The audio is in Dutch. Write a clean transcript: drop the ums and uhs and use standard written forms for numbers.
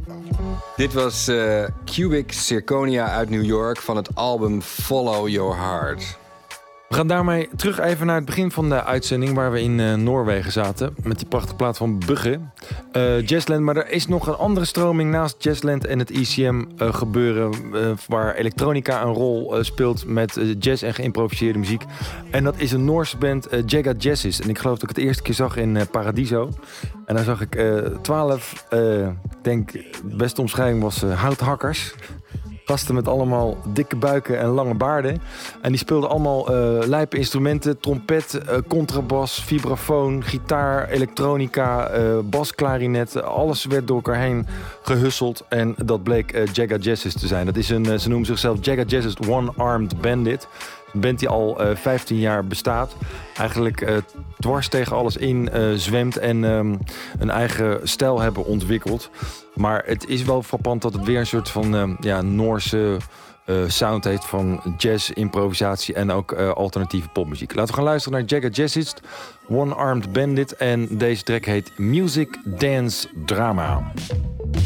Dit was Cubic Zirconia uit New York van het album Follow Your Heart. We gaan daarmee terug even naar het begin van de uitzending, waar we in Noorwegen zaten. Met die prachtige plaat van Bugge. Jazzland, maar er is nog een andere stroming naast Jazzland en het ECM gebeuren. Waar elektronica een rol speelt met jazz en geïmproviseerde muziek. En dat is een Noorse band, Jagga Jazzist. En ik geloof dat ik het eerste keer zag in Paradiso. En daar zag ik 12, ik denk de beste omschrijving was houthakkers. Gasten met allemaal dikke buiken en lange baarden. En die speelden allemaal lijpe instrumenten. Trompet, contrabas, vibrafoon, gitaar, elektronica, basklarinet. Alles werd door elkaar heen gehusseld. En dat bleek Jagga Jazzist te zijn. Dat is ze noemen zichzelf Jagga Jazzist One-Armed Bandit. Een band die al 15 jaar bestaat. Eigenlijk dwars tegen alles in zwemt en een eigen stijl hebben ontwikkeld. Maar het is wel frappant dat het weer een soort van Noorse sound heeft van jazz, improvisatie en ook alternatieve popmuziek. Laten we gaan luisteren naar Jagga Jazzist, One-Armed Bandit. En deze track heet Music Dance Drama.